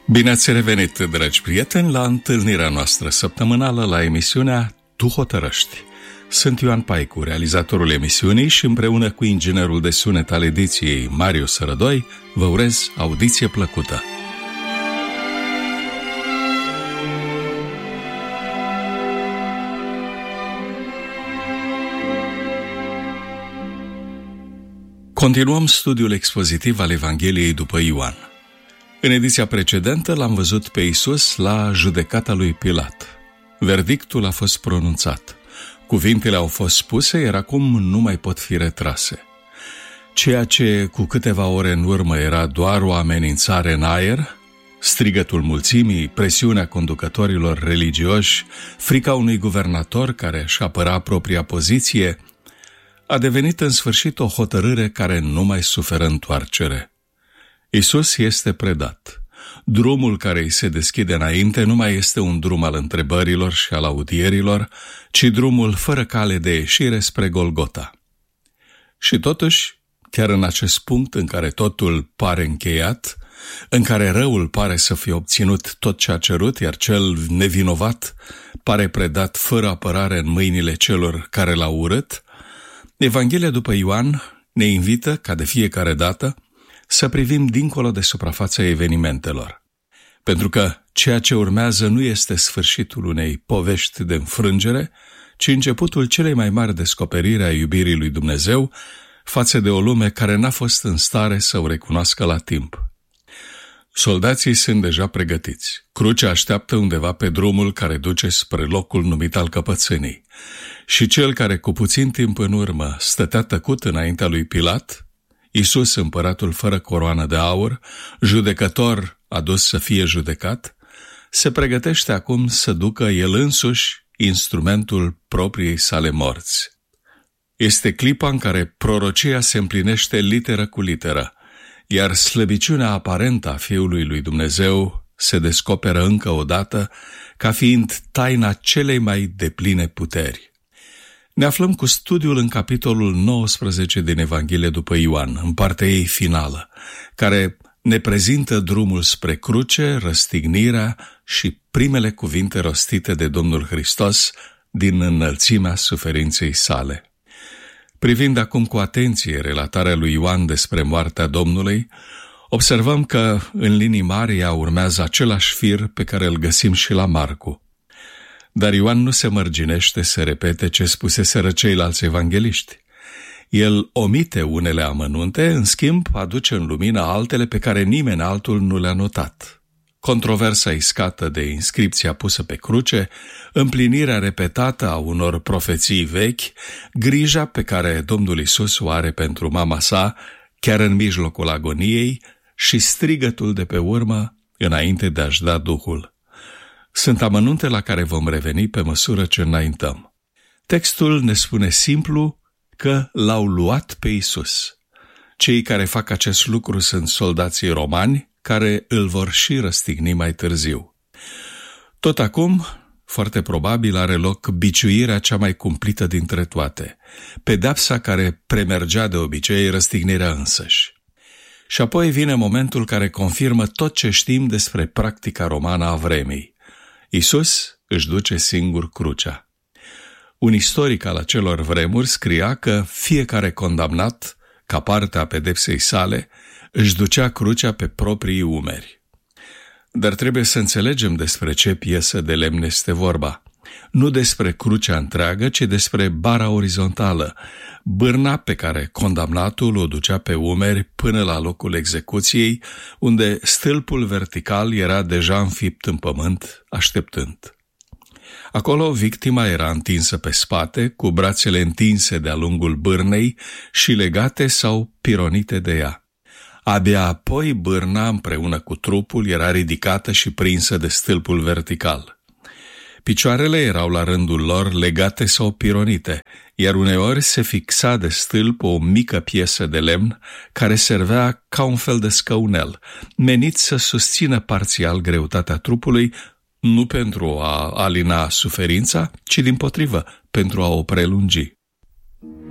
Bine ați revenit, dragi prieteni, la întâlnirea noastră săptămânală la emisiunea Tu hotărăști. Sunt Ioan Paicu, realizatorul emisiunii, și împreună cu inginerul de sunet al ediției, Marius Sărădoi, vă urez audiție plăcută. Continuăm studiul expozitiv al Evangheliei după Ioan. În ediția precedentă l-am văzut pe Iisus la judecata lui Pilat. Verdictul a fost pronunțat. Cuvintele au fost spuse, iar acum nu mai pot fi retrase. Ceea ce cu câteva ore în urmă era doar o amenințare în aer, strigătul mulțimii, presiunea conducătorilor religioși, frica unui guvernator care își apăra propria poziție, a devenit în sfârșit o hotărâre care nu mai suferă întoarcere. Iisus este predat. Drumul care îi se deschide înainte nu mai este un drum al întrebărilor și al audierilor, ci drumul fără cale de ieșire spre Golgota. Și totuși, chiar în acest punct în care totul pare încheiat, în care răul pare să fie obținut tot ce a cerut, iar cel nevinovat pare predat fără apărare în mâinile celor care l-au urât, Evanghelia după Ioan ne invită, ca de fiecare dată, să privim dincolo de suprafața evenimentelor. Pentru că ceea ce urmează nu este sfârșitul unei povești de înfrângere, ci începutul celei mai mari descoperiri a iubirii lui Dumnezeu față de o lume care n-a fost în stare să o recunoască la timp. Soldații sunt deja pregătiți. Crucea așteaptă undeva pe drumul care duce spre locul numit al căpățânii. Și cel care cu puțin timp în urmă stătea tăcut înaintea lui Pilat, Iisus, împăratul fără coroană de aur, judecător adus să fie judecat, se pregătește acum să ducă el însuși instrumentul propriei sale morți. Este clipa în care prorocia se împlinește literă cu literă, iar slăbiciunea aparentă a Fiului lui Dumnezeu se descoperă încă o dată ca fiind taina celei mai depline puteri. Ne aflăm cu studiul în capitolul 19 din Evanghelie după Ioan, în partea ei finală, care ne prezintă drumul spre cruce, răstignirea și primele cuvinte rostite de Domnul Hristos din înălțimea suferinței sale. Privind acum cu atenție relatarea lui Ioan despre moartea Domnului, observăm că în linii mari ea urmează același fir pe care îl găsim și la Marcu. Dar Ioan nu se mărginește să repete ce spuseseră ceilalți evangeliști. El omite unele amănunte, în schimb aduce în lumină altele pe care nimeni altul nu le-a notat. Controversa iscată de inscripția pusă pe cruce, împlinirea repetată a unor profeții vechi, grija pe care Domnul Iisus o are pentru mama sa, chiar în mijlocul agoniei, și strigătul de pe urmă, înainte de a-și da Duhul. Sunt amănunte la care vom reveni pe măsură ce înaintăm. Textul ne spune simplu că l-au luat pe Iisus. Cei care fac acest lucru sunt soldații romani, care îl vor și răstigni mai târziu. Tot acum, foarte probabil, are loc biciuirea cea mai cumplită dintre toate, pedeapsa care premergea de obicei răstignirea însăși. Și apoi vine momentul care confirmă tot ce știm despre practica romană a vremii. Iisus își duce singur crucea. Un istoric al acelor vremuri scria că fiecare condamnat, ca parte a pedepsei sale, își ducea crucea pe proprii umeri. Dar trebuie să înțelegem despre ce piesă de lemn este vorba. Nu despre crucea întreagă, ci despre bara orizontală, bârna pe care condamnatul o ducea pe umeri până la locul execuției, unde stâlpul vertical era deja înfipt în pământ, așteptând. Acolo victima era întinsă pe spate, cu brațele întinse de-a lungul bârnei și legate sau pironite de ea. Abia apoi bârna, împreună cu trupul, era ridicată și prinsă de stâlpul vertical. Picioarele erau la rândul lor legate sau pironite, iar uneori se fixa de stâlp o mică piesă de lemn care servea ca un fel de scăunel, menit să susțină parțial greutatea trupului, nu pentru a alina suferința, ci dimpotrivă, pentru a o prelungi.